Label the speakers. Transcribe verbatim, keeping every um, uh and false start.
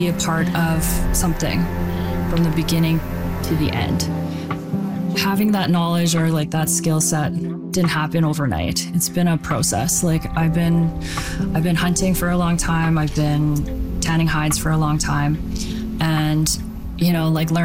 Speaker 1: be a part of something from the beginning to the end. Having that knowledge or like that skill set didn't happen overnight. It's been a process. Like I've been, I've been hunting for a long time. I've been tanning hides for a long time, and you know, like learning